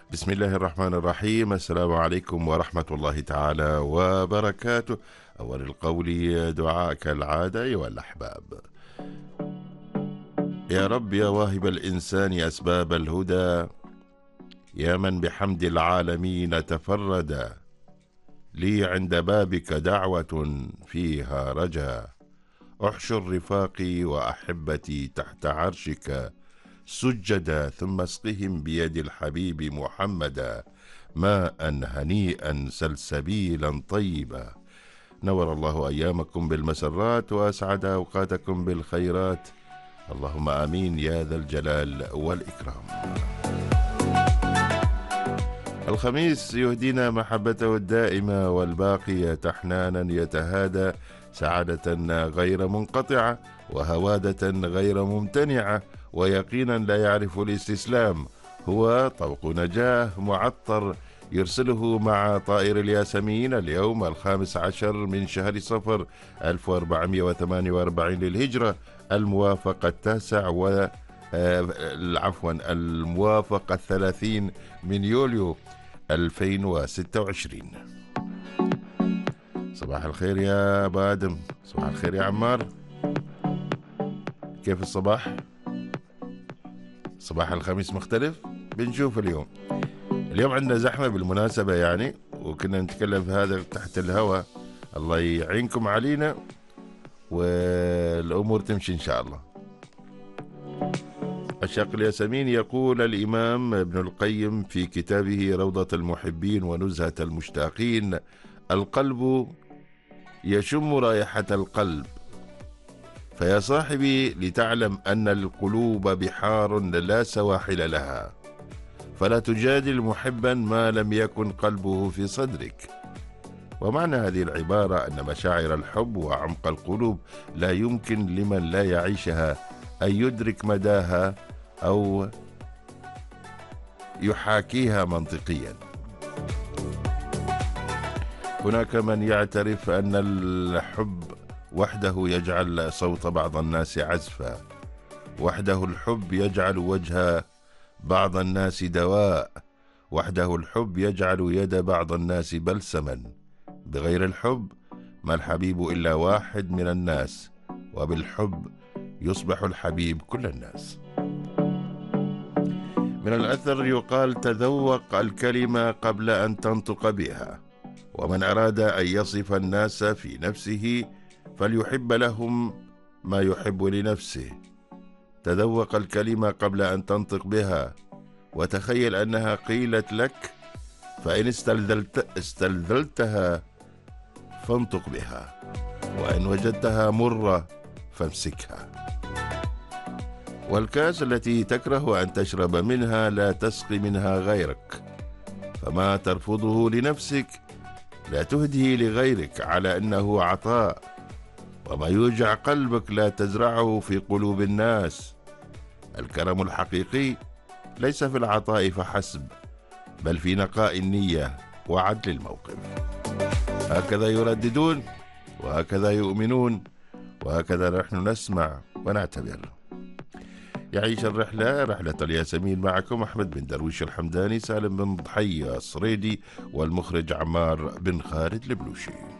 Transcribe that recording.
بسم الله الرحمن الرحيم. السلام عليكم ورحمة الله تعالى وبركاته. أول القول دعاء كالعادة أيها الأحباب. يا رب يا واهب الإنسان أسباب الهدى، يا من بحمد العالمين تفردا، لي عند بابك دعوة فيها رجا، احشر رفاقي وأحبتي تحت عرشك سجدا، ثم اسقهم بيد الحبيب محمدا ماء هنيئا سلسبيلا طيبا. نور الله أيامكم بالمسرات وأسعد أوقاتكم بالخيرات، اللهم آمين يا ذا الجلال والإكرام. الخميس يهدينا محبته الدائمة والباقية، حنانا يتهادى، سعادة غير منقطعة، وهوادة غير ممتنعة، ويقينا لا يعرف الاستسلام. هو طوق نجاة معطر يرسله مع طائر الياسمين اليوم 15 من شهر صفر 1448 للهجرة، الموافق 30 من يوليو 2026. صباح الخير يا أبو آدم، صباح الخير يا عمار، كيف الصباح؟ صباح الخميس مختلف؟ بنشوف اليوم عندنا زحمة بالمناسبة يعني، وكنا نتكلم في هذا تحت الهواء. الله يعينكم علينا والأمور تمشي إن شاء الله. الشق الياسمين يقول الإمام ابن القيم في كتابه روضة المحبين ونزهة المشتاقين: القلب يشم رائحة القلب، فيا صاحبي لتعلم أن القلوب بحار لا سواحل لها، فلا تجادل محبا ما لم يكن قلبه في صدرك. ومعنى هذه العبارة أن مشاعر الحب وعمق القلوب لا يمكن لمن لا يعيشها أن يدرك مداها أو يحاكيها منطقيا. هناك من يعترف أن الحب وحده يجعل صوت بعض الناس عزفا، وحده الحب يجعل وجه بعض الناس دواء، وحده الحب يجعل يد بعض الناس بلسما. بغير الحب ما الحبيب إلا واحد من الناس، وبالحب يصبح الحبيب كل الناس. من الأثر يقال: تذوق الكلمة قبل أن تنطق بها، ومن أراد أن يصف الناس في نفسه فليحب لهم ما يحب لنفسه. تذوق الكلمة قبل أن تنطق بها، وتخيل أنها قيلت لك، فإن استلذلتها فانطق بها، وإن وجدتها مرة فامسكها. والكاس التي تكره أن تشرب منها لا تسقي منها غيرك، فما ترفضه لنفسك لا تهديه لغيرك على أنه عطاء، وما يوجع قلبك لا تزرعه في قلوب الناس. الكرم الحقيقي ليس في العطاء فحسب، بل في نقاء النية وعدل الموقف. هكذا يرددون، وهكذا يؤمنون، وهكذا نحن نسمع ونعتبر. يعيش الرحلة رحلة الياسمين معكم أحمد بن درويش الحمداني، سالم بن ضحية الصريدي، والمخرج عمار بن خالد البلوشي.